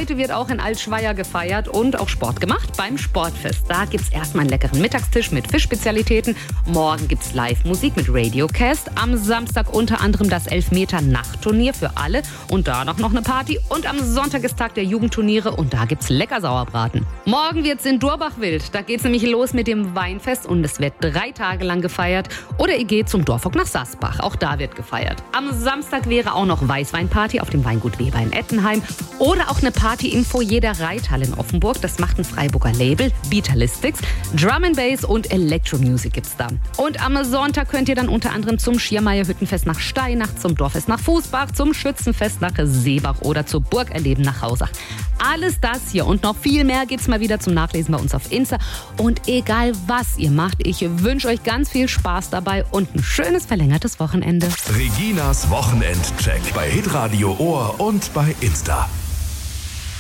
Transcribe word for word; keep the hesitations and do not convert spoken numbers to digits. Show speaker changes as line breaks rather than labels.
Heute wird auch in Altschweier gefeiert und auch Sport gemacht beim Sportfest. Da gibt's erstmal einen leckeren Mittagstisch mit Fischspezialitäten. Morgen gibt's Live-Musik mit Radiocast. Am Samstag unter anderem das Elfmeter-Nachtturnier für alle und danach noch eine Party. Und am Sonntag ist Tag der Jugendturniere und da gibt's lecker Sauerbraten. Morgen wird's in Durbach wild. Da geht's nämlich los mit dem Weinfest und es wird drei Tage lang gefeiert. Oder ihr geht zum Dorfhock nach Sassbach. Auch da wird gefeiert. Am Samstag wäre auch noch Weißweinparty auf dem Weingut Weber in Ettenheim. Oder auch eine Party im Foyer der Reithalle in Offenburg. Das macht ein Freiburger Label, Beatalistics. Drum and Bass und Electro-Music gibt's da. Und am Sonntag könnt ihr dann unter anderem zum Schiermeier-Hüttenfest nach Steinach, zum Dorffest nach Fußbach, zum Schützenfest nach Seebach oder zur Burg erleben nach Hausach. Alles das hier und noch viel mehr gibt's mal wieder zum Nachlesen bei uns auf Insta. Und egal was ihr macht, ich wünsche euch ganz viel Spaß dabei und ein schönes verlängertes Wochenende.
Reginas Wochenendcheck bei Hitradio Ohr und bei Insta.